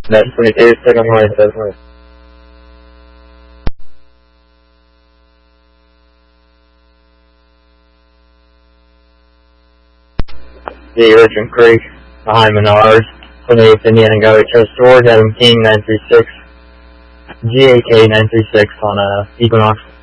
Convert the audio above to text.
That's 22, second line, second line. The Urgent Creek, behind Menards, 28th Indiana Go Trust Storage, Adam King 936, GAK 936 on Equinox.